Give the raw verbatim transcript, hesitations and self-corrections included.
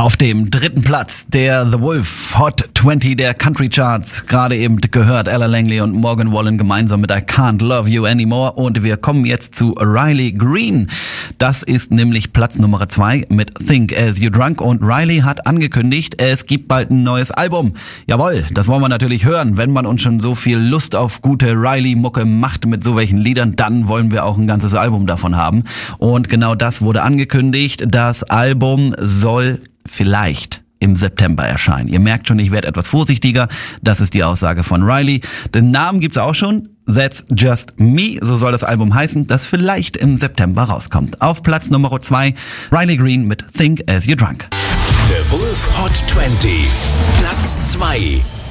Auf dem dritten Platz der The Wolf Hot zwanzig der Country Charts. Gerade eben gehört Ella Langley und Morgan Wallen gemeinsam mit I Can't Love You Anymore. Und wir kommen jetzt zu Riley Green. Das ist nämlich Platz Nummer zwei mit Think As You Drunk. Und Riley hat angekündigt, es gibt bald ein neues Album. Jawohl, das wollen wir natürlich hören. Wenn man uns schon so viel Lust auf gute Riley-Mucke macht mit so welchen Liedern, dann wollen wir auch ein ganzes Album davon haben. Und genau das wurde angekündigt. Das Album soll vielleicht im September erscheinen. Ihr merkt schon, ich werde etwas vorsichtiger. Das ist die Aussage von Riley. Den Namen gibt's auch schon. That's Just Me, so soll das Album heißen, das vielleicht im September rauskommt. Auf Platz Nummer zwei, Riley Green mit Think As You Drunk. The Wolf Hot zwanzig, Platz zwei.